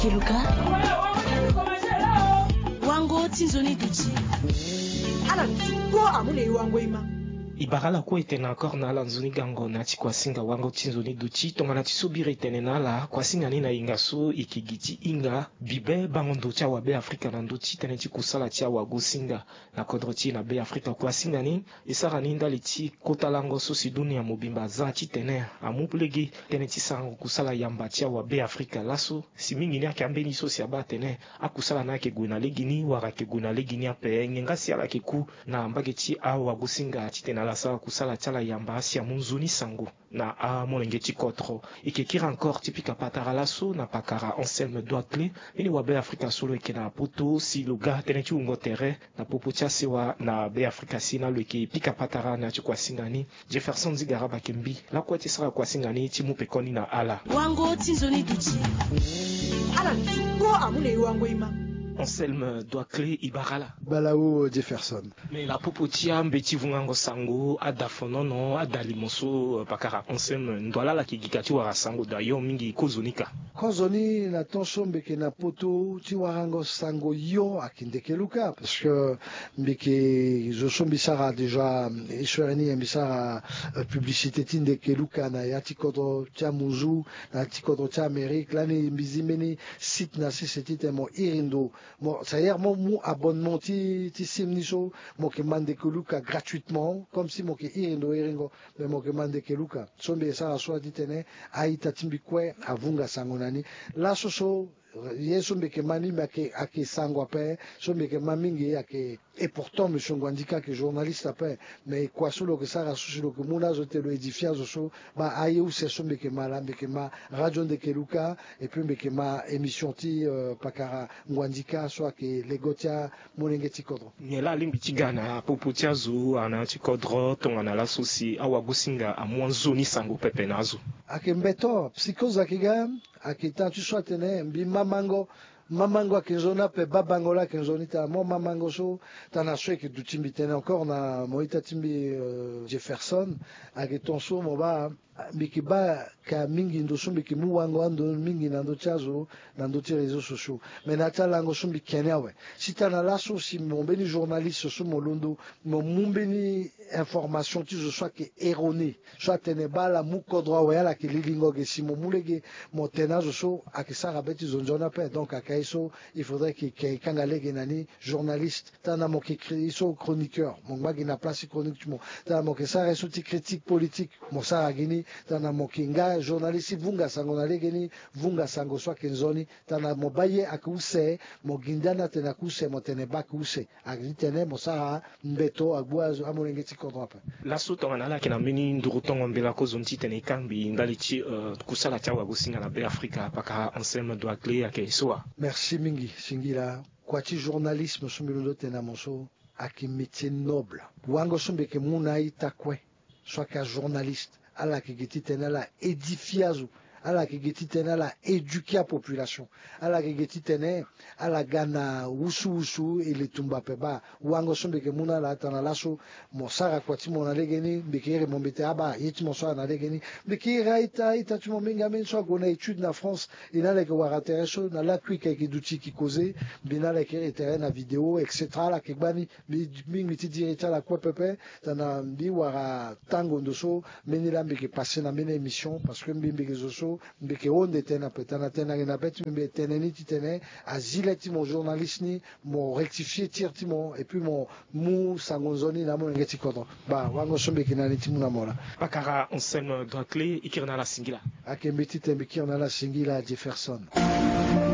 Keluka wango tinzoni duti ala tuko amune wango ima Ibarala ko etena encore na ala nzuni gango na ti kwasinga wango tinzoni duti tongana ti subiri etene na ala kwasinga ni na inga so ikigiti inga bibe bangondo tia wa be Afrika na nduti tene ti kusala tia wa gusinga na kodro ti na be Afrika kwasinga ni isara ni ndali ti kota lango so si dunia mobimba za ti tene amuplegi tene ti sango kusala yamba tia wa be Afrika laso si mingi ni ake ambeni so si aba tene akusala na ake gwina legini wara ke gwina legini ape ngenga si ala ke ku na mbage ti awa gusinga ti tene ala sa kusala tiala yamba asia munzuni sango na a molenge ti kotro ikekira encore tipika patara laso na pakara Anselme Douakle ini wa be Afrika solo eke na poto si luga tene ti ungo tere na popo ti asewa na be Afrika si na lo eke pika patara na ti kuasingani Jefferson Zigara bakembi la kue ti sara kuasingani ti mu pekoni na ala wango tinzoni duti ala tuko amune wango ima Anselme Douakle Ibarala Balao Jefferson. Mais la popotia mbeti vungango sango adafonono adalimoso pakara Anselme ndwala la kigikati wara sango da yo mingi kozonika Kozoni na tonso mbeke na poto ti warango sango yo akindeke luka parce que mbeke zo so bisara déjà iswerani bisara publicité tindeke luka na yati kodro tia muzu na ti kodro tia Amérique lani mbizimeni site na site mo irindo mo c'est-à-dire mon abonnement ti simniso mo ke mande ke luka gratuitement comme si mo ke irindo iringo mais mo ke mande ke luka so mbe sara so ditene aita timbikwe avunga sango nani la soso yeso mbeke mani make ake sangwa pe so mbeke mamingi ake et pourtant monsieur Ngwandika que journaliste après mais quoi solo que ça rassulo que mona zo te lo édifier so ba ayu c'est so mbeke mala mbeke ma radio de Keluka et puis mbeke ma émission ti pakara Ngwandika soit que legotia monengeti kodro nyela limbi tigana popotia zu ana ti kodro tongana la sosi awa gusinga amwanzoni sango pepe nazo ake mbeto psychose akiga akita tu soit tene mbi mamango akinzona pe babangola kinzoni ta mo mamango so tana so ke du timbi tene encore na moita timbi Jefferson aketon so mo ba mikiba ka mingi ndo sumbi kimu wango ando mingi nando chazo nando ti réseaux sociaux mais nata lango sumbi kenewe sita na laso si mombeni journaliste so molondo mo mumbeni information ti zo soit que erroné soit tene bala mu kodro wa yala ke lilingo ke si mo mulege mo tenazo so akisara beti zonjona pe donc akaiso il faudrait que kangalege nani journaliste tana mo ki so chroniqueur mo magi na place chronique mo tana mo ke sara so ti critique politique mo sara gini tana mokinga journaliste vunga sango na legeni vunga sango swa kenzoni tana mobaye akuse mogindana tena kuse motene bakuse agitene mosara mbeto agboazo amolengeti kodropa la soto ngana kina mini ndurutongo mbela ko zonti tene kambi ndali ti kusala tia wa gusinga na be Afrika paka Anselme Douakle akesoa merci mingi singila kwa ti journalisme sumbilondo tena moso aki métier noble wango sumbeke muna itakwe soit ka journaliste ala kigiti tena la édifiazo ala kigiti tena la éduquer la population ala kigiti tena ala gana usu ile tumba peba wango sombe ke muna la tana laso mosara kwa timo na legeni bikere mombete aba yeti mosara na legeni bikira ita tu mominga men so gona étude na France inale ke wara tereso na la kwika ki duti ki causer binale ke terrain na vidéo etc la ke bani mingi ti dirita la kwa pepe tana bi wara tango ndoso menila mbeke passer na mena émission parce que mbeke zoso mbeke onde tena petana tena na beti mbeke teneni ti tene azileti mon journaliste ni mon rectifier tirti mon et puis mon mu sangonzoni na mon ngeti kodro ba wango sombe kinani ti muna mola pakara Anselme Douakle ikirna la singila akembeti tembe kirna la singila Jefferson